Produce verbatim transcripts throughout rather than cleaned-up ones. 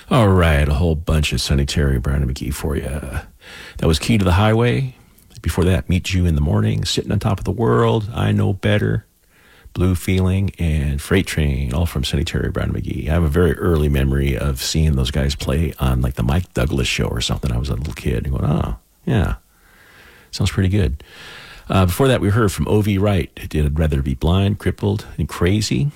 All right, a whole bunch of Sonny Terry, Brandon McGee for you. That was Key to the Highway. Before that, Meet You in the Morning, Sitting on Top of the World, I Know Better, Blue Feeling, and Freight Train, all from Sonny Terry, Brandon McGee. I have a very early memory of seeing those guys play on like the Mike Douglas show or something. I was a little kid and going, oh, yeah, sounds pretty good. Uh, before that, we heard from O V Wright, did I'd Rather Be Blind, Crippled, and Crazy.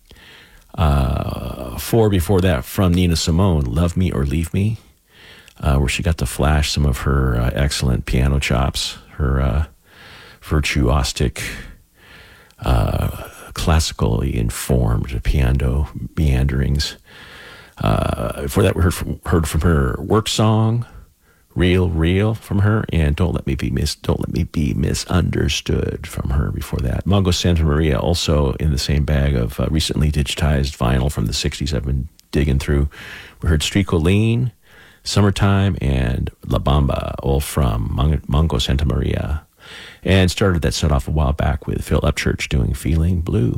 Uh, four before that from Nina Simone, Love Me or Leave Me, uh, where she got to flash some of her uh, excellent piano chops, her uh, virtuosic, uh, classically informed piano meanderings. Uh, before that, we heard from, heard from her work song, Real, Real from her, and Don't Let Me Be Mis- Don't Let Me Be Misunderstood from her before that. Mongo Santa Maria, also in the same bag of uh, recently digitized vinyl from the sixties I've been digging through. We heard Street Lean, Summertime, and La Bamba, all from Mon- Mongo Santa Maria. And started that set off a while back with Phil Upchurch doing Feeling Blue.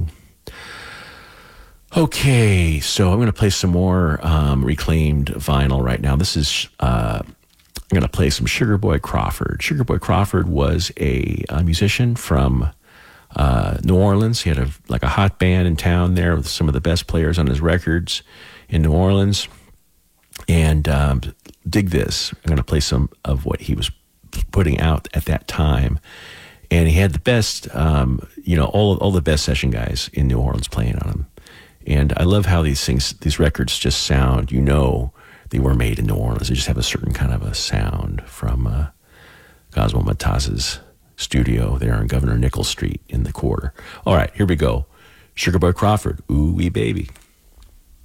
Okay, so I'm going to play some more um, reclaimed vinyl right now. This is... Uh, I'm going to play some Sugar Boy Crawford. Sugar Boy Crawford was a, a musician from uh, New Orleans. He had a like a hot band in town there with some of the best players on his records in New Orleans. And um, dig this. I'm going to play some of what he was putting out at that time. And he had the best, um, you know, all all the best session guys in New Orleans playing on him. And I love how these things, these records just sound, you know, they were made in New Orleans. They just have a certain kind of a sound from uh, Cosmo Mataz's studio there on Governor Nichols Street in the Quarter. All right, here we go. Sugar Boy Crawford, Ooh Wee Baby.